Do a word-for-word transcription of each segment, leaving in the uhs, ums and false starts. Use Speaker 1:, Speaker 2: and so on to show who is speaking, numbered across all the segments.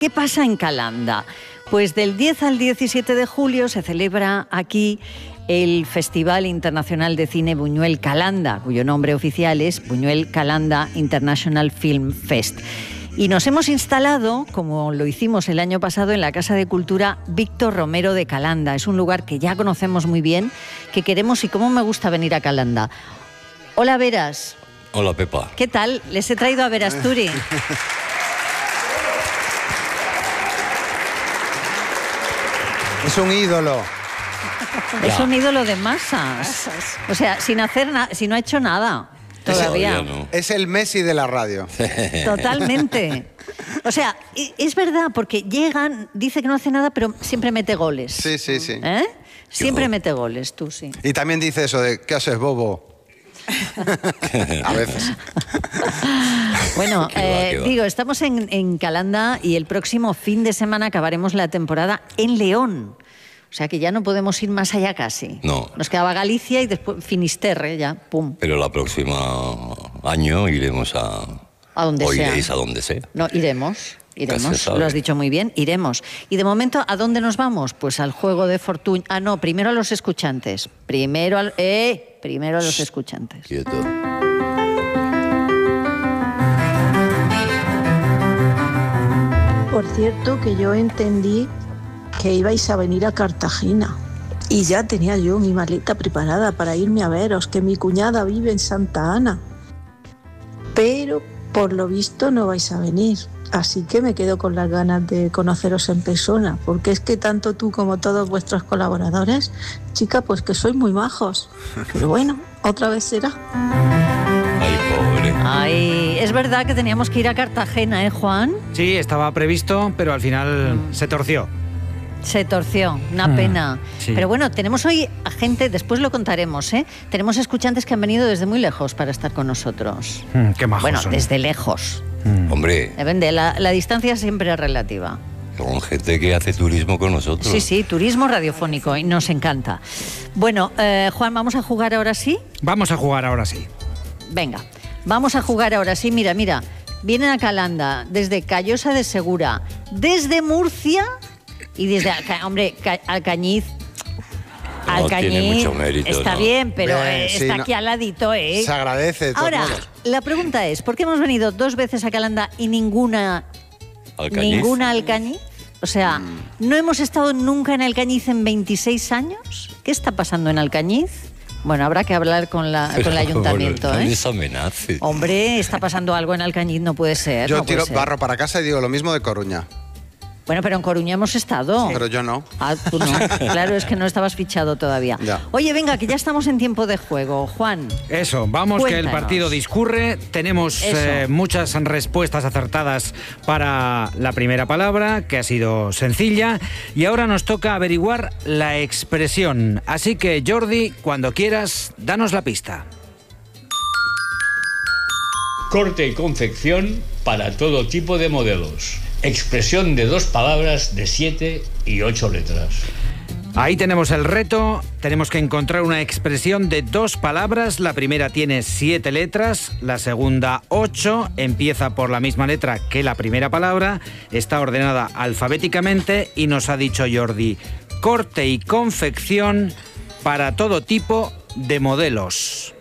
Speaker 1: ¿Qué pasa en Calanda? Pues del diez al diecisiete de julio se celebra aquí el Festival Internacional de Cine Buñuel Calanda, cuyo nombre oficial es Buñuel Calanda International Film Fest. Y nos hemos instalado, como lo hicimos el año pasado, en la Casa de Cultura Víctor Romero de Calanda. Es un lugar que ya conocemos muy bien, que queremos y cómo me gusta venir a Calanda. Hola, Veras.
Speaker 2: Hola, Pepa.
Speaker 1: ¿Qué tal? Les he traído a Verasturi.
Speaker 3: Es un ídolo.
Speaker 1: Es
Speaker 2: Ya.
Speaker 1: un ídolo de masas. O sea, sin hacer nada, si no ha hecho nada todavía.
Speaker 2: Todavía no.
Speaker 3: Es el Messi de la radio.
Speaker 1: Totalmente. O sea, e- es verdad, porque llegan, dice que no hace nada, pero siempre mete goles.
Speaker 3: Sí, sí, sí.
Speaker 1: ¿Eh? Siempre
Speaker 2: Yo-
Speaker 1: mete goles, tú sí.
Speaker 3: Y también dice eso de, ¿qué haces, bobo? A veces.
Speaker 1: Bueno,
Speaker 2: Qué va,
Speaker 1: eh,
Speaker 2: qué va.
Speaker 1: digo, estamos en, en Calanda y el próximo fin de semana acabaremos la temporada en León. O sea que ya no podemos ir más allá casi.
Speaker 2: No.
Speaker 1: Nos quedaba Galicia y después Finisterre, ya, pum.
Speaker 2: Pero la próxima año iremos a...
Speaker 1: A donde
Speaker 2: o
Speaker 1: sea.
Speaker 2: iréis a donde sea.
Speaker 1: No, iremos,
Speaker 2: Ya
Speaker 1: iremos,
Speaker 2: se sabe.
Speaker 1: lo has dicho muy bien, iremos. Y de momento, ¿a dónde nos vamos? Pues al juego de fortuna. Ah, no, primero a los escuchantes. Primero al... Eh, primero a los escuchantes.
Speaker 2: Quieto.
Speaker 4: Por cierto, que yo entendí que ibais a venir a Cartagena y ya tenía yo mi maleta preparada para irme a veros, que mi cuñada vive en Santa Ana. Pero por lo visto no vais a venir, así que me quedo con las ganas de conoceros en persona, porque es que tanto tú como todos vuestros colaboradores, chica, pues que sois muy majos. Pero bueno, otra vez será.
Speaker 2: Ay, pobre.
Speaker 1: Ay, es verdad que teníamos que ir a Cartagena, ¿eh, Juan?
Speaker 5: Sí, estaba previsto, pero al final se torció.
Speaker 1: Se torció, una
Speaker 5: Mm,
Speaker 1: pena.
Speaker 5: sí.
Speaker 1: Pero bueno, tenemos hoy a gente, después lo contaremos, ¿eh? Tenemos escuchantes que han venido desde muy lejos para estar con nosotros.
Speaker 5: Mm, qué majos
Speaker 1: Bueno,
Speaker 5: son.
Speaker 1: desde lejos.
Speaker 5: Mm.
Speaker 2: Hombre,
Speaker 1: Depende, la, la distancia siempre es relativa.
Speaker 2: con gente que hace turismo con nosotros.
Speaker 1: Sí, sí, turismo radiofónico y nos encanta. Bueno, eh, Juan, ¿vamos a jugar ahora sí?
Speaker 5: Vamos a jugar ahora sí.
Speaker 1: Venga, vamos a jugar ahora sí. Mira, mira, vienen a Calanda desde Callosa de Segura, desde Murcia y desde, Alca- hombre, Ca- Alcañiz.
Speaker 2: No
Speaker 1: Alcañiz
Speaker 2: tiene mucho mérito,
Speaker 1: está
Speaker 2: ¿no?
Speaker 1: bien, pero
Speaker 3: Bien,
Speaker 1: eh,
Speaker 3: sí,
Speaker 1: está
Speaker 3: no-
Speaker 1: aquí al ladito, ¿eh?
Speaker 3: Se agradece de todos
Speaker 1: Ahora,
Speaker 3: modos.
Speaker 1: la pregunta es, ¿por qué hemos venido dos veces a Calanda y ninguna,
Speaker 2: Alcañiz.
Speaker 1: ninguna Alcañiz? O sea,
Speaker 3: Mm.
Speaker 1: ¿no hemos estado nunca en Alcañiz en veintiséis años? ¿Qué está pasando en Alcañiz? Bueno, habrá que hablar con, la, con el ayuntamiento,
Speaker 2: Bueno, no
Speaker 1: ¿eh?
Speaker 2: les amenaces.
Speaker 1: Hombre, está pasando algo en Alcañiz, no puede ser.
Speaker 3: Yo
Speaker 1: no puede
Speaker 3: tiro
Speaker 1: ser.
Speaker 3: barro para casa y digo lo mismo de Coruña.
Speaker 1: Bueno, pero en Coruña hemos estado.
Speaker 3: Pero yo no.
Speaker 1: Ah, tú no. Claro, es que no estabas fichado todavía.
Speaker 3: Ya.
Speaker 1: Oye, venga, que ya estamos en tiempo de juego. Juan,
Speaker 5: Eso, vamos que el
Speaker 1: Cuéntanos.
Speaker 5: partido discurre. Tenemos
Speaker 1: Eso.
Speaker 5: eh, muchas respuestas acertadas para la primera palabra, que ha sido sencilla. Y ahora nos toca averiguar la expresión. Así que, Jordi, cuando quieras, danos la pista.
Speaker 6: Corte y confección para todo tipo de modelos. Expresión de dos palabras de siete y ocho letras.
Speaker 5: Ahí tenemos el reto. Tenemos que encontrar una expresión de dos palabras. La primera tiene siete letras, la segunda ocho. Empieza por la misma letra que la primera palabra. Está ordenada alfabéticamente y nos ha dicho Jordi, corte y confección para todo tipo de modelos.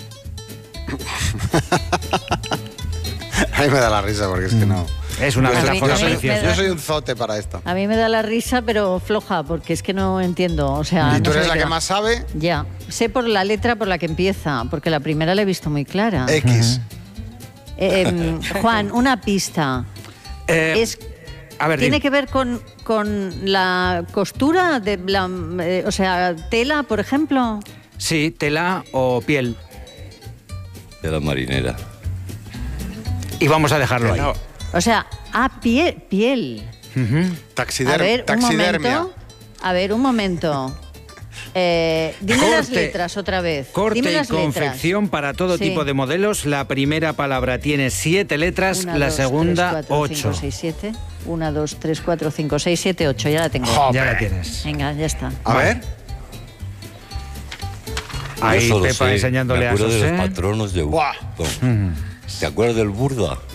Speaker 3: A mí me da la risa porque es que no.
Speaker 5: Es una
Speaker 3: Yo
Speaker 5: de
Speaker 3: soy-
Speaker 5: las
Speaker 1: mí-
Speaker 3: yo
Speaker 5: fotos
Speaker 1: a mí
Speaker 3: soy-
Speaker 1: me
Speaker 5: preciosas.
Speaker 1: da-
Speaker 3: Yo soy un zote para esto.
Speaker 1: a mí me da la risa, pero floja, porque es que no entiendo. O sea,
Speaker 3: ¿Y
Speaker 1: no
Speaker 3: tú
Speaker 1: sé
Speaker 3: eres
Speaker 1: de
Speaker 3: la
Speaker 1: qué
Speaker 3: que
Speaker 1: va.
Speaker 3: más sabe?
Speaker 1: Ya, sé por la letra por la que empieza, porque la primera la he visto muy clara.
Speaker 3: X.
Speaker 1: Eh, em, Juan, una pista.
Speaker 5: Eh,
Speaker 1: Es,
Speaker 5: a ver,
Speaker 1: ¿Tiene
Speaker 5: di-
Speaker 1: que ver con, con la costura? De la, eh, o sea, tela, por ejemplo.
Speaker 5: sí, tela o piel.
Speaker 2: De la marinera.
Speaker 5: Y vamos a dejarlo ahí.
Speaker 3: No,
Speaker 1: O sea, ah, piel. piel.
Speaker 5: Ujú.
Speaker 3: taxider-
Speaker 1: A ver, un
Speaker 3: taxidermia.
Speaker 1: momento. A ver, un momento. Eh, dime las
Speaker 5: Corte-
Speaker 1: letras otra vez.
Speaker 5: Corte
Speaker 1: Dime
Speaker 5: y
Speaker 1: las letras.
Speaker 5: confección para todo
Speaker 1: Sí.
Speaker 5: tipo de modelos. La primera palabra tiene siete letras,
Speaker 1: Una,
Speaker 5: la
Speaker 1: dos,
Speaker 5: segunda
Speaker 1: tres, cuatro,
Speaker 5: ocho.
Speaker 1: cinco, seis, siete. Una, dos, tres, cuatro, cinco, seis, siete, ocho. Ya la tengo.
Speaker 3: Joder.
Speaker 5: Ya la tienes.
Speaker 1: Venga, ya está.
Speaker 3: A
Speaker 5: Vale.
Speaker 3: ver.
Speaker 5: Ahí
Speaker 2: Yo solo
Speaker 5: Pepa
Speaker 2: sé,
Speaker 5: enseñándole
Speaker 2: me
Speaker 5: a
Speaker 2: acuerdo de
Speaker 5: José.
Speaker 2: los patronos de
Speaker 3: Buah.
Speaker 2: Burda. ¿Te acuerdas del Burda?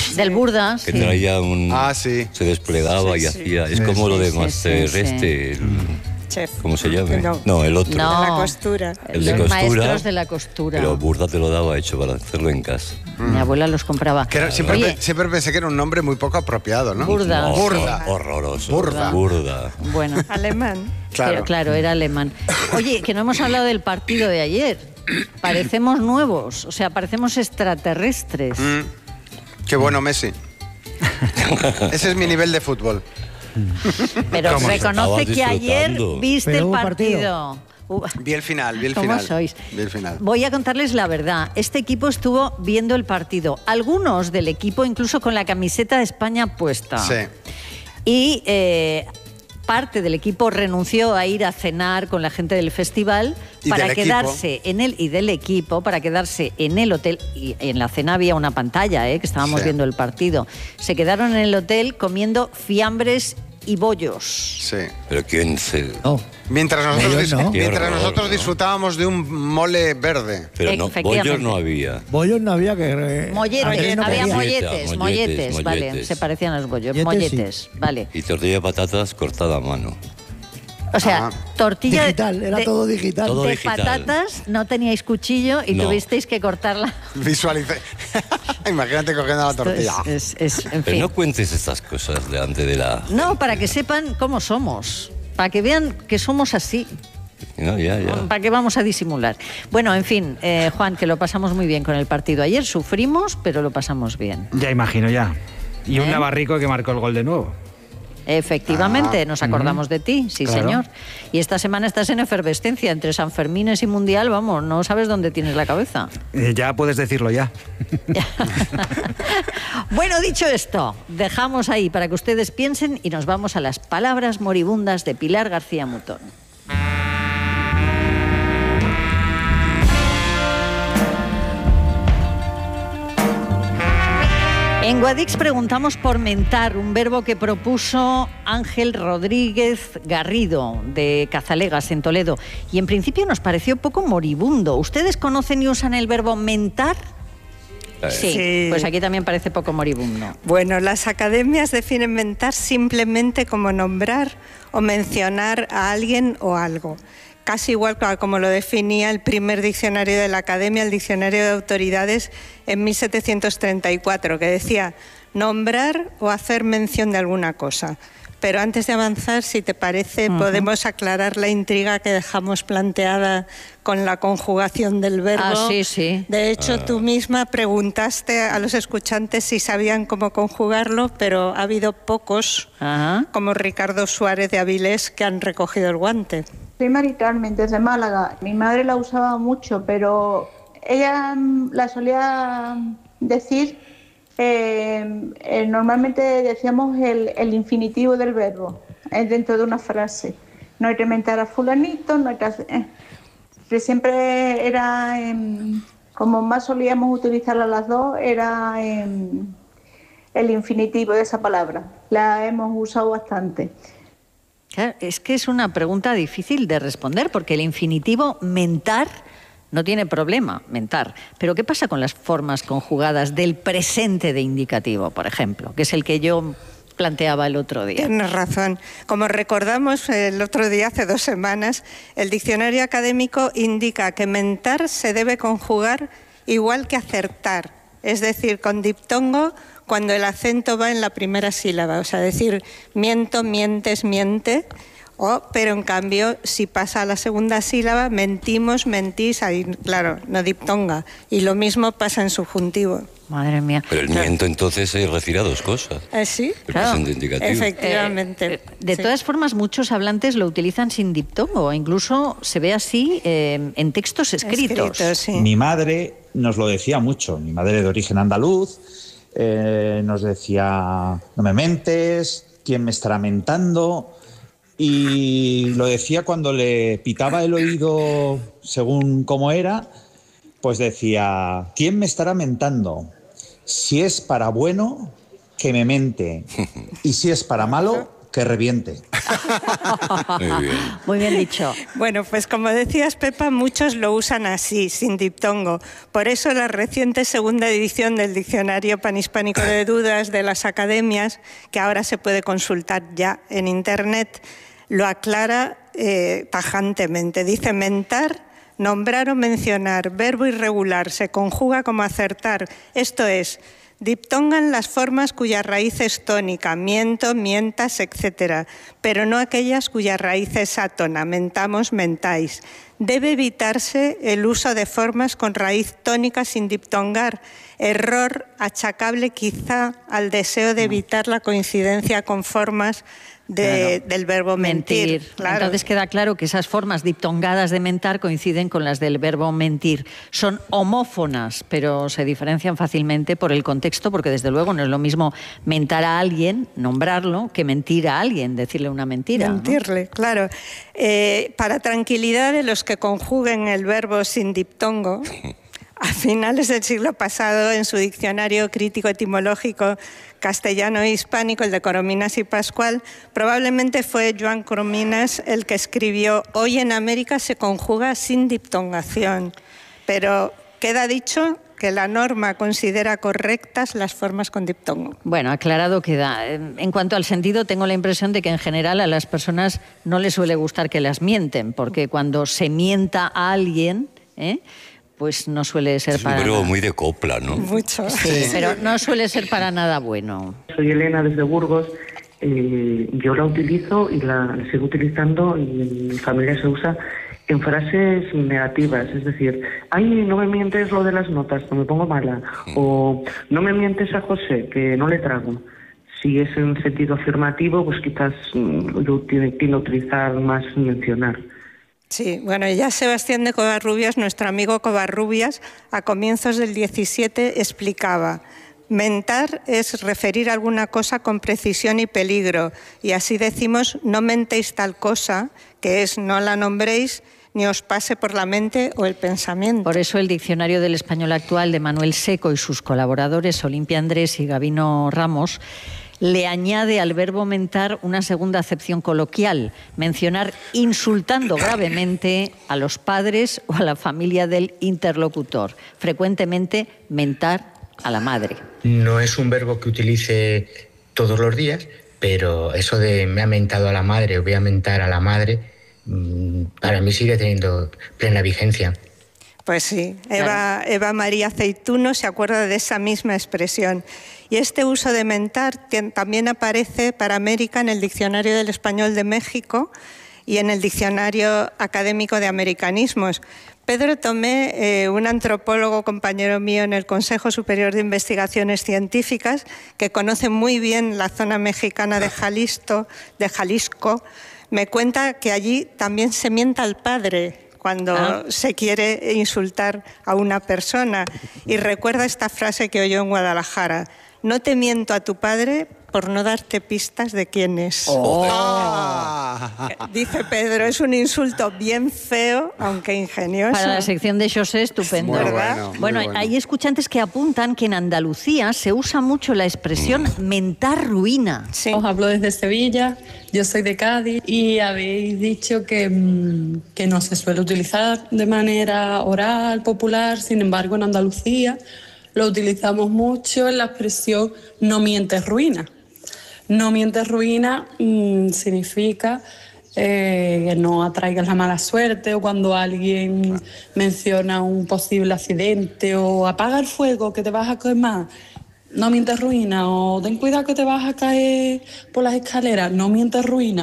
Speaker 1: Del Burda,
Speaker 2: que
Speaker 1: sí.
Speaker 2: traía un...
Speaker 3: Ah, sí.
Speaker 2: Se desplegaba
Speaker 7: Sí,
Speaker 2: y
Speaker 7: sí.
Speaker 2: hacía... Es
Speaker 5: Sí,
Speaker 2: como
Speaker 1: sí,
Speaker 2: lo de
Speaker 1: sí,
Speaker 2: Master
Speaker 1: sí, sí.
Speaker 2: este... el-
Speaker 7: Chef.
Speaker 2: ¿Cómo se llama?
Speaker 7: No.
Speaker 2: No, el otro.
Speaker 1: No.
Speaker 7: De la costura.
Speaker 2: El de
Speaker 1: Los
Speaker 2: costura.
Speaker 1: maestros de la costura.
Speaker 2: Pero Burda te lo daba hecho para hacerlo en casa.
Speaker 1: Mi abuela los compraba.
Speaker 3: Que era- siempre,
Speaker 1: Oye,
Speaker 3: pe- siempre pensé que era un nombre muy poco apropiado, ¿no?
Speaker 1: Burda.
Speaker 2: No,
Speaker 3: Burda.
Speaker 2: Horroroso.
Speaker 3: Burda.
Speaker 2: Burda.
Speaker 1: bueno,
Speaker 7: Alemán.
Speaker 3: Claro.
Speaker 1: pero claro, era alemán. Oye, que no hemos hablado del partido de ayer. Parecemos nuevos, o sea, parecemos extraterrestres.
Speaker 3: Mm. Qué bueno, Messi. Ese es mi nivel de fútbol.
Speaker 1: Pero
Speaker 2: ¿Cómo?
Speaker 1: reconoce
Speaker 2: Estabas
Speaker 1: que ayer
Speaker 2: disfrutando.
Speaker 1: viste
Speaker 8: Pero
Speaker 1: el
Speaker 8: hubo
Speaker 1: partido. Uh,
Speaker 3: Vi el final, vi el
Speaker 1: ¿Cómo
Speaker 3: final.
Speaker 1: sois?
Speaker 3: Vi el final.
Speaker 1: Voy a contarles la verdad. Este equipo estuvo viendo el partido. Algunos del equipo incluso con la camiseta de España puesta.
Speaker 3: Sí.
Speaker 1: Y eh, parte del equipo renunció a ir a cenar con la gente del festival
Speaker 3: Y
Speaker 1: para
Speaker 3: del
Speaker 1: quedarse
Speaker 3: equipo.
Speaker 1: en el y del equipo para quedarse en el hotel. Y en la cena había una pantalla, eh, que estábamos
Speaker 3: Sí.
Speaker 1: viendo el partido. Se quedaron en el hotel comiendo fiambres y bollos.
Speaker 3: Sí.
Speaker 2: Pero ¿quién se...?
Speaker 8: No.
Speaker 3: Mientras nosotros,
Speaker 8: Bollos
Speaker 3: dis-
Speaker 8: no.
Speaker 3: mientras
Speaker 2: Qué horror,
Speaker 3: nosotros
Speaker 2: ¿no?
Speaker 3: disfrutábamos de un mole verde.
Speaker 2: Pero no,
Speaker 1: Efectivamente.
Speaker 2: bollos no había.
Speaker 8: Bollos no había que... eh,
Speaker 1: Molletes,
Speaker 8: Andrés no
Speaker 1: había
Speaker 8: quería.
Speaker 1: molletes, molletes,
Speaker 2: Molletes,
Speaker 1: vale,
Speaker 2: molletes.
Speaker 1: se parecían a los bollos,
Speaker 8: Molletes, sí.
Speaker 1: molletes, vale.
Speaker 2: Y tortilla de patatas cortada a mano.
Speaker 1: O sea,
Speaker 3: Ah.
Speaker 1: tortilla
Speaker 8: Digital, era
Speaker 1: de,
Speaker 8: todo digital.
Speaker 2: Todo
Speaker 1: de
Speaker 2: digital.
Speaker 1: patatas, no teníais cuchillo y
Speaker 2: No.
Speaker 1: tuvisteis que cortarla.
Speaker 3: Visualicé. Imagínate cogiendo la
Speaker 1: Esto
Speaker 3: tortilla.
Speaker 1: Es, es- es- en
Speaker 2: Pero
Speaker 1: fin.
Speaker 2: no cuentes estas cosas delante de la...
Speaker 1: No, para que sepan cómo somos, para que vean que somos así.
Speaker 2: No, ya, ya.
Speaker 1: ¿Para qué vamos a disimular? Bueno, en fin, eh, Juan, que lo pasamos muy bien con el partido. Ayer sufrimos, pero lo pasamos bien.
Speaker 5: Ya imagino, ya. Y un
Speaker 1: ¿Eh?
Speaker 5: Navarrico que marcó el gol de nuevo.
Speaker 1: Efectivamente,
Speaker 3: Ah,
Speaker 1: nos acordamos de ti, sí
Speaker 5: Claro.
Speaker 1: señor. Y esta semana estás en efervescencia entre San Fermines y Mundial, vamos, no sabes dónde tienes la cabeza.
Speaker 5: Eh, ya puedes decirlo ya.
Speaker 1: Bueno, dicho esto, dejamos ahí para que ustedes piensen y nos vamos a las palabras moribundas de Pilar García Mutón. En Guadix preguntamos por mentar, un verbo que propuso Ángel Rodríguez Garrido, de Cazalegas, en Toledo. Y en principio nos pareció poco moribundo. ¿Ustedes conocen y usan el verbo mentar? Sí,
Speaker 7: Sí.
Speaker 1: pues aquí también parece poco moribundo.
Speaker 7: Bueno, las academias definen mentar simplemente como nombrar o mencionar a alguien o algo. Casi igual que como lo definía el primer diccionario de la Academia, el Diccionario de Autoridades, en mil setecientos treinta y cuatro, que decía nombrar o hacer mención de alguna cosa. Pero antes de avanzar, si te parece,
Speaker 1: Ujú.
Speaker 7: podemos aclarar la intriga que dejamos planteada con la conjugación del verbo.
Speaker 1: Ah, sí, sí.
Speaker 7: De hecho, tú misma preguntaste a los escuchantes si sabían cómo conjugarlo, pero ha habido pocos,
Speaker 1: Ajá.
Speaker 7: como Ricardo Suárez de Avilés, que han recogido el guante.
Speaker 9: Soy Maricarmen, desde Málaga. Mi madre la usaba mucho, pero ella mm, la solía decir, eh, eh, normalmente decíamos el, el infinitivo del verbo eh, dentro de una frase. No hay que mentar a fulanito, no hay que hacer... eh. Pero siempre era, em, como más solíamos utilizarla las dos, era em, el infinitivo de esa palabra. La hemos usado bastante.
Speaker 1: Claro, es que es una pregunta difícil de responder porque el infinitivo mentar no tiene problema, mentar. Pero ¿qué pasa con las formas conjugadas del presente de indicativo, por ejemplo, que es el que yo planteaba el otro día?
Speaker 7: Tienes razón. Como recordamos el otro día, hace dos semanas, el diccionario académico indica que mentar se debe conjugar igual que acertar, es decir, con diptongo cuando el acento va en la primera sílaba, o sea, decir miento, mientes, miente, o, pero en cambio, si pasa a la segunda sílaba, mentimos, mentís, ahí, claro, no diptonga. Y lo mismo pasa en subjuntivo.
Speaker 1: Madre mía.
Speaker 2: Pero el miento entonces se refiere a dos cosas.
Speaker 7: ¿Eh, sí?
Speaker 2: El
Speaker 1: Claro.
Speaker 2: presente indicativo.
Speaker 7: Efectivamente.
Speaker 1: Eh, de
Speaker 7: Sí.
Speaker 1: todas formas, muchos hablantes lo utilizan sin diptongo, incluso se ve así eh, en textos escritos.
Speaker 7: Escritos, sí.
Speaker 10: Mi madre nos lo decía mucho, mi madre de origen andaluz, eh, nos decía, no me mentes, ¿quién me estará mentando? Y lo decía cuando le pitaba el oído según cómo era, pues decía, ¿quién me estará mentando? Si es para bueno, que me mente, y si es para malo, que reviente.
Speaker 2: Muy bien.
Speaker 1: Muy bien dicho.
Speaker 7: Bueno, pues como decías, Pepa, muchos lo usan así, sin diptongo. Por eso la reciente segunda edición del Diccionario Panhispánico de Dudas de las Academias, que ahora se puede consultar ya en Internet, lo aclara eh, tajantemente. Dice: mentar, nombrar o mencionar, verbo irregular, se conjuga como acertar. Esto es, diptongan las formas cuya raíz es tónica, miento, mientas, etcétera, pero no aquellas cuya raíz es átona, mentamos, mentáis. Debe evitarse el uso de formas con raíz tónica sin diptongar, error achacable quizá al deseo de evitar la coincidencia con formas de, claro, del verbo mentir. mentir. Claro.
Speaker 1: Entonces queda claro que esas formas diptongadas de mentar coinciden con las del verbo mentir. Son homófonas, pero se diferencian fácilmente por el contexto, porque desde luego no es lo mismo mentar a alguien, nombrarlo, que mentir a alguien, decirle una mentira.
Speaker 7: Mentirle, ¿no? Claro. Eh, para tranquilidad de los que conjuguen el verbo sin diptongo, a finales del siglo pasado, en su diccionario crítico etimológico castellano e hispánico, el de Corominas y Pascual, probablemente fue Joan Corominas el que escribió: hoy en América se conjuga sin diptongación, pero queda dicho que la norma considera correctas las formas con diptongo.
Speaker 1: Bueno, aclarado queda. En cuanto al sentido, tengo la impresión de que en general a las personas no les suele gustar que las mienten, porque cuando se mienta a alguien, ¿eh?, pues no suele ser
Speaker 2: es
Speaker 1: para
Speaker 2: un verbo
Speaker 1: nada.
Speaker 2: muy de copla, ¿no?
Speaker 7: Mucho.
Speaker 1: Sí, sí, pero no suele ser para nada bueno.
Speaker 8: Soy Elena desde Burgos. Eh, yo la utilizo y la, la sigo utilizando, y en mi familia se usa en frases negativas, es decir, ay, no me mientes lo de las notas, que me pongo mala, o no me mientes a José, que no le trago. Si es en sentido afirmativo, pues quizás mm, yo tiendo a utilizar más mencionar.
Speaker 7: Sí, bueno, ya Sebastián de Covarrubias, nuestro amigo Covarrubias, a comienzos del diecisiete explicaba: mentar es referir alguna cosa con precisión y peligro, y así decimos no mentéis tal cosa, que es no la nombréis ni os pase por la mente o el pensamiento.
Speaker 1: Por eso el Diccionario del Español Actual de Manuel Seco y sus colaboradores Olimpia Andrés y Gabino Ramos le añade al verbo mentar una segunda acepción coloquial: mencionar insultando gravemente a los padres o a la familia del interlocutor. Frecuentemente, mentar a la madre.
Speaker 11: No es un verbo que utilice todos los días, pero eso de me ha mentado a la madre o voy a mentar a la madre, para mí sigue teniendo plena vigencia.
Speaker 7: Pues sí, Eva, Eva María Aceituno se acuerda de esa misma expresión. Y este uso de mentar también aparece para América en el Diccionario del Español de México y en el Diccionario Académico de Americanismos. Pedro Tomé, eh, un antropólogo compañero mío en el Consejo Superior de Investigaciones Científicas, que conoce muy bien la zona mexicana de Jalisco, de Jalisco, me cuenta que allí también se mienta al padre cuando ah. se quiere insultar a una persona. Y recuerda esta frase que oyó en Guadalajara: no te miento a tu padre por no darte pistas de quién es.
Speaker 1: Oh.
Speaker 7: Dice Pedro, es un insulto bien feo, aunque ingenioso.
Speaker 1: Para la sección de José, estupendo.
Speaker 7: Muy
Speaker 1: ¿verdad?
Speaker 7: bueno, muy
Speaker 1: bueno,
Speaker 7: bueno.
Speaker 1: hay escuchantes que apuntan que en Andalucía se usa mucho la expresión mentar ruina.
Speaker 12: Sí. Os hablo desde Sevilla, yo soy de Cádiz, y habéis dicho que, que no se suele utilizar de manera oral, popular. Sin embargo, en Andalucía lo utilizamos mucho en la expresión no mientes ruina. No mientes ruina mmm, significa eh, que no atraigas la mala suerte, o cuando alguien menciona un posible accidente, o apaga el fuego que te vas a quemar, no mientes ruina, o ten cuidado que te vas a caer por las escaleras, no mientes ruina.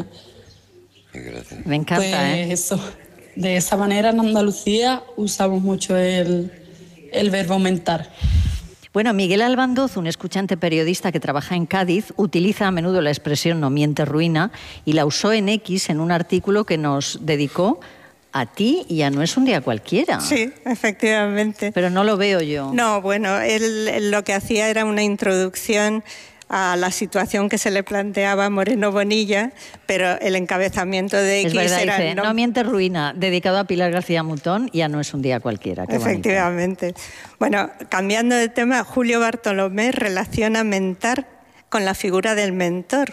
Speaker 1: Me encanta,
Speaker 12: pues
Speaker 1: ¿eh?
Speaker 12: Eso, de esa manera en Andalucía usamos mucho el, el verbo mentar.
Speaker 1: Bueno, Miguel Albandoz, un escuchante periodista que trabaja en Cádiz, utiliza a menudo la expresión no mientes ruina y la usó en X en un artículo que nos dedicó a ti y a No es un día cualquiera.
Speaker 7: Sí, efectivamente.
Speaker 1: Pero no lo veo yo.
Speaker 7: No, bueno, él, él lo que hacía era una introducción a la situación que se le planteaba a Moreno Bonilla, pero el encabezamiento de X
Speaker 1: es verdad,
Speaker 7: era...
Speaker 1: Dice, no, no mientes ruina, dedicado a Pilar García Mutón y a No es un día cualquiera. Qué
Speaker 7: efectivamente.
Speaker 1: bonito.
Speaker 7: Bueno, cambiando de tema, Julio Bartolomé relaciona mentar con la figura del mentor,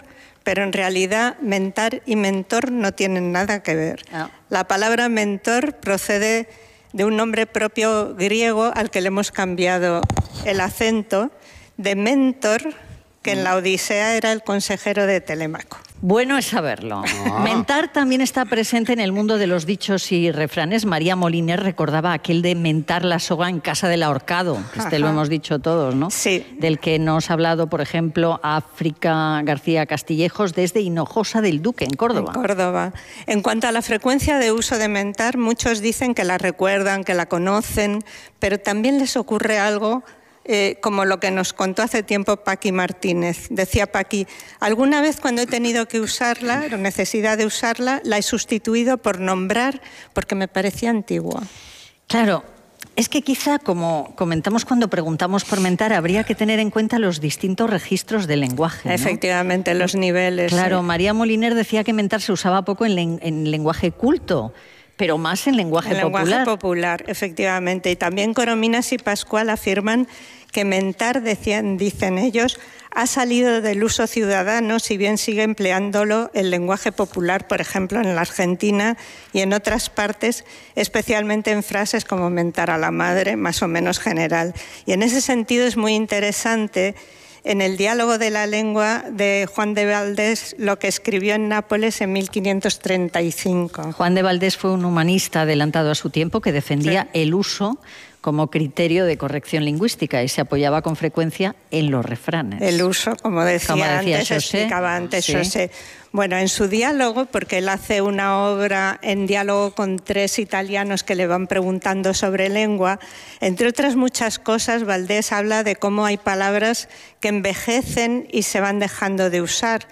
Speaker 7: pero en realidad mentar y mentor no tienen nada que ver. Ah. La palabra mentor procede de un nombre propio griego al que le hemos cambiado el acento, de mentor, que en la Odisea era el consejero de Telémaco.
Speaker 1: Bueno es saberlo. Ah. Mentar también está presente en el mundo de los dichos y refranes. María Moliner recordaba aquel de mentar la soga en casa del ahorcado, que este lo hemos dicho todos, ¿no?
Speaker 7: Sí.
Speaker 1: Del que nos ha hablado, por ejemplo, África García Castillejos desde Hinojosa del Duque, en Córdoba.
Speaker 7: En Córdoba. En cuanto a la frecuencia de uso de mentar, muchos dicen que la recuerdan, que la conocen, pero también les ocurre algo Eh, como lo que nos contó hace tiempo Paqui Martínez. Decía Paqui, alguna vez cuando he tenido que usarla, la necesidad de usarla, la he sustituido por nombrar porque me parecía antigua.
Speaker 1: Claro, es que quizá, como comentamos cuando preguntamos por mentar, habría que tener en cuenta los distintos registros del lenguaje, ¿no?
Speaker 7: Efectivamente, los niveles.
Speaker 1: Claro,
Speaker 7: sí.
Speaker 1: María Moliner decía que mentar se usaba poco en, len en lenguaje culto, pero más en lenguaje
Speaker 7: en
Speaker 1: popular.
Speaker 7: En lenguaje popular, efectivamente. Y también Corominas y Pascual afirman que mentar, decían, dicen ellos, ha salido del uso ciudadano, si bien sigue empleándolo el lenguaje popular, por ejemplo, en la Argentina y en otras partes, especialmente en frases como mentar a la madre, más o menos general. Y en ese sentido es muy interesante en el diálogo de la lengua de Juan de Valdés, lo que escribió en Nápoles en mil quinientos treinta y cinco.
Speaker 1: Juan de Valdés fue un humanista adelantado a su tiempo que defendía sí. el uso como criterio de corrección lingüística y se apoyaba con frecuencia en los refranes.
Speaker 7: El uso, como decía, como decía antes, José, explicaba antes sí. José. Bueno, en su diálogo, porque él hace una obra en diálogo con tres italianos que le van preguntando sobre lengua, entre otras muchas cosas, Valdés habla de cómo hay palabras que envejecen y se van dejando de usar.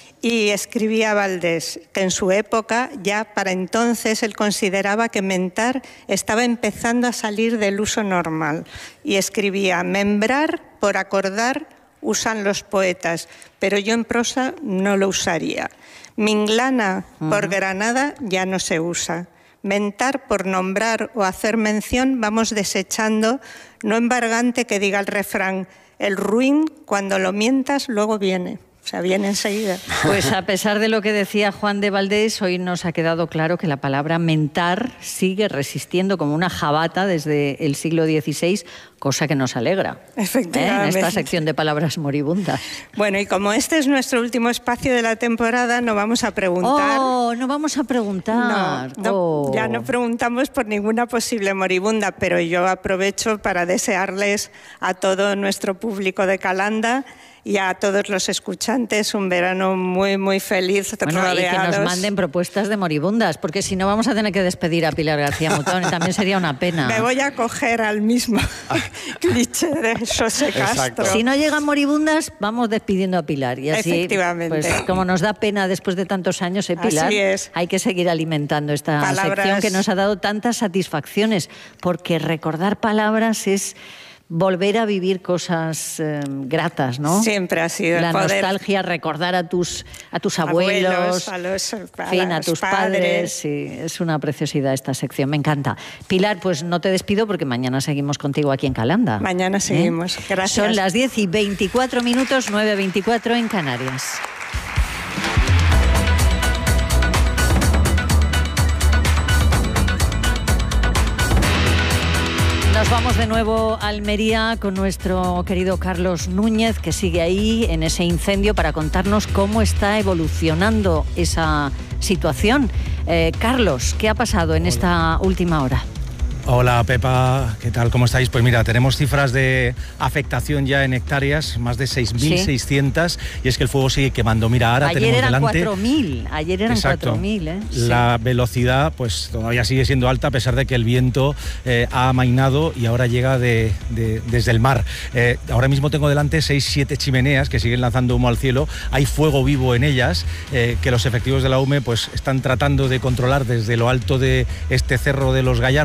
Speaker 7: Y escribía Valdés que en su época, ya para entonces, él consideraba que mentar estaba empezando a salir del uso normal. Y escribía, membrar por acordar usan los poetas, pero yo en prosa no lo usaría. Minglana por Granada ya no se usa. Mentar por nombrar o hacer mención vamos desechando, no embargante que diga el refrán, el ruin cuando lo mientas luego viene. O sea, viene enseguida.
Speaker 1: Pues a pesar de lo que decía Juan de Valdés, hoy nos ha quedado claro que la palabra mentar sigue resistiendo como una jabata desde el siglo dieciséis, cosa que nos alegra.
Speaker 7: Efectivamente.
Speaker 1: ¿Eh? En esta sección de palabras moribundas.
Speaker 7: Bueno, y como este es nuestro último espacio de la temporada, no vamos a preguntar.
Speaker 1: Oh, no vamos a preguntar.
Speaker 7: No, no,
Speaker 1: oh.
Speaker 7: Ya no preguntamos por ninguna posible moribunda, pero yo aprovecho para desearles a todo nuestro público de Calanda y a todos los escuchantes un verano muy, muy feliz,
Speaker 1: bueno,
Speaker 7: rodeados.
Speaker 1: Y que nos manden propuestas de moribundas, porque si no vamos a tener que despedir a Pilar García Mutón y también sería una pena.
Speaker 7: Me voy a coger al mismo cliché de José Castro.
Speaker 3: Exacto.
Speaker 1: Si no llegan moribundas, vamos despidiendo a Pilar. Y así,
Speaker 7: efectivamente.
Speaker 1: Pues como nos da pena después de tantos años, ¿eh, Pilar?
Speaker 7: Así es.
Speaker 1: Hay que seguir alimentando esta
Speaker 7: palabras...
Speaker 1: sección que nos ha dado tantas satisfacciones, porque recordar palabras es volver a vivir cosas eh, gratas, ¿no?
Speaker 7: Siempre ha sido
Speaker 1: la
Speaker 7: el poder.
Speaker 1: nostalgia, recordar a tus a tus abuelos,
Speaker 7: abuelos a, los, a,
Speaker 1: fin, a tus padres.
Speaker 7: padres.
Speaker 1: Sí, es una preciosidad esta sección, me encanta. Pilar, pues no te despido porque mañana seguimos contigo aquí en Calanda.
Speaker 7: Mañana seguimos,
Speaker 1: ¿Eh?
Speaker 7: Gracias.
Speaker 1: Son las diez y veinticuatro minutos, nueve veinticuatro en Canarias. Nos vamos de nuevo a Almería con nuestro querido Carlos Núñez, que sigue ahí en ese incendio para contarnos cómo está evolucionando esa situación. Eh, Carlos, ¿qué ha pasado en esta última hora?
Speaker 13: Hola Pepa, ¿qué tal? ¿Cómo estáis? Pues mira, tenemos cifras de afectación ya en hectáreas, más de seis mil seiscientas, sí. Y es que el fuego sigue quemando. Mira, ahora
Speaker 1: ayer
Speaker 13: tenemos
Speaker 1: eran
Speaker 13: delante...
Speaker 1: cuatro mil, ayer eran cuatro mil, ¿eh?
Speaker 13: La
Speaker 1: sí.
Speaker 13: velocidad pues todavía sigue siendo alta a pesar de que el viento eh, ha amainado y ahora llega de, de, desde el mar. Eh, ahora mismo tengo delante seis, siete chimeneas que siguen lanzando humo al cielo. Hay fuego vivo en ellas eh, que los efectivos de la U M E pues están tratando de controlar desde lo alto de este cerro de los Gallardos.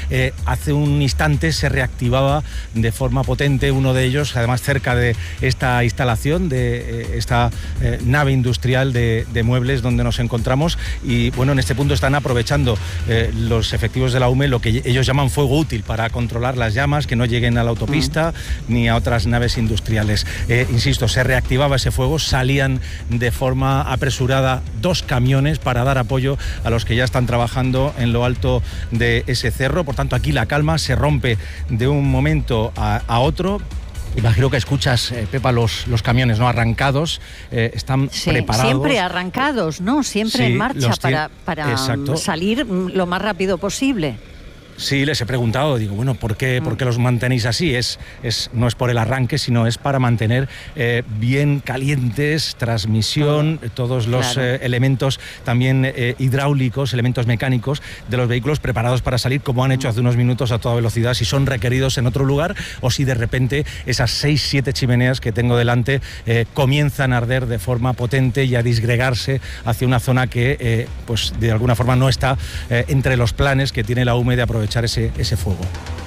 Speaker 13: eh, hace un instante se reactivaba de forma potente uno de ellos, además cerca de esta instalación, de eh, esta eh, nave industrial de, de muebles donde nos encontramos. Y bueno, en este punto están aprovechando eh, los efectivos de la U M E lo que ellos llaman fuego útil para controlar las llamas, que no lleguen a la autopista mm. ni a otras naves industriales. Eh, insisto, se reactivaba ese fuego, salían de forma apresurada dos camiones para dar apoyo a los que ya están trabajando en lo alto de ese cerro. Por tanto, aquí la calma se rompe de un momento a, a otro. Imagino que escuchas, eh, Pepa, los, los camiones, ¿no? Arrancados, eh, están
Speaker 1: sí,
Speaker 13: preparados.
Speaker 1: Siempre arrancados, ¿no? Siempre
Speaker 13: sí,
Speaker 1: en marcha para,
Speaker 13: tie-
Speaker 1: para
Speaker 13: Exacto.
Speaker 1: salir lo más rápido posible.
Speaker 13: Sí, les he preguntado, digo, bueno, ¿por qué, ¿por qué los mantenéis así? Es, es, no es por el arranque, sino es para mantener eh, bien calientes, transmisión, todos los
Speaker 1: Claro.
Speaker 13: eh, elementos también eh, hidráulicos, elementos mecánicos de los vehículos preparados para salir, como han hecho hace unos minutos a toda velocidad, si son requeridos en otro lugar o si de repente esas seis, siete chimeneas que tengo delante eh, comienzan a arder de forma potente y a disgregarse hacia una zona que, eh, pues de alguna forma no está eh, entre los planes que tiene la U M E de aprovechar Ese, ese fuego.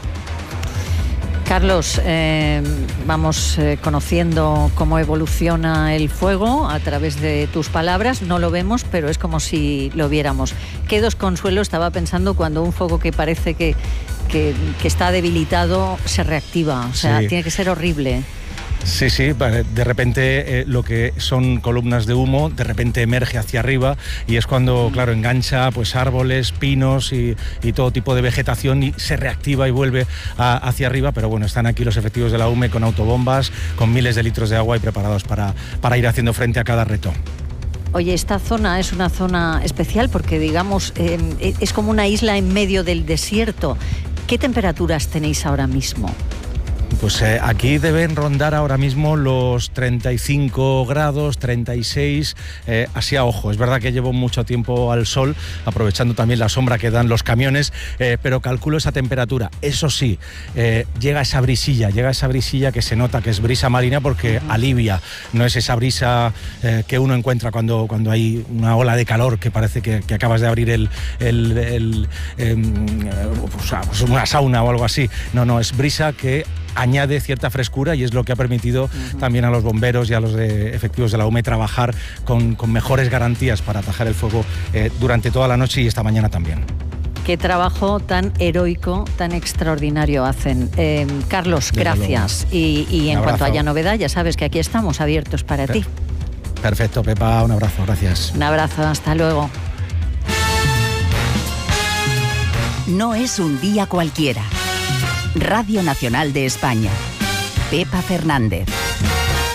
Speaker 1: Carlos, eh, vamos eh, conociendo cómo evoluciona el fuego a través de tus palabras. No lo vemos, pero es como si lo viéramos. Qué desconsuelo, estaba pensando, cuando un fuego que parece que, que, que está debilitado se reactiva. O sea,
Speaker 13: Sí.
Speaker 1: tiene que ser horrible.
Speaker 13: Sí, sí, de repente eh, lo que son columnas de humo, de repente emerge hacia arriba y es cuando, claro, engancha pues árboles, pinos y, y todo tipo de vegetación y se reactiva y vuelve a, hacia arriba, pero bueno, están aquí los efectivos de la U M E con autobombas, con miles de litros de agua y preparados para, para ir haciendo frente a cada reto.
Speaker 1: Oye, esta zona es una zona especial porque, digamos, eh, es como una isla en medio del desierto. ¿Qué temperaturas tenéis ahora mismo?
Speaker 13: Pues eh, aquí deben rondar ahora mismo los treinta y cinco grados, treinta y seis, eh, así a ojo. Es verdad que llevo mucho tiempo al sol, aprovechando también la sombra que dan los camiones, eh, pero calculo esa temperatura. Eso sí, eh, llega esa brisilla, llega esa brisilla que se nota que es brisa marina porque uh-huh. alivia. No es esa brisa eh, que uno encuentra cuando, cuando hay una ola de calor que parece que, que acabas de abrir el, el, el, eh, pues una sauna o algo así. No, no, es brisa que añade cierta frescura y es lo que ha permitido uh-huh. también a los bomberos y a los de efectivos de la U M E trabajar con, con mejores garantías para atajar el fuego eh, durante toda la noche y esta mañana también.
Speaker 1: Qué trabajo tan heroico, tan extraordinario hacen. Eh, Carlos,
Speaker 13: Desde
Speaker 1: gracias. Y, y en
Speaker 13: Un
Speaker 1: cuanto
Speaker 13: abrazo.
Speaker 1: haya novedad, ya sabes que aquí estamos abiertos para
Speaker 13: Per-
Speaker 1: ti.
Speaker 13: Perfecto, Pepa, un abrazo, gracias.
Speaker 1: Un abrazo, hasta luego.
Speaker 14: No es un día cualquiera. Radio Nacional de España. Pepa Fernández.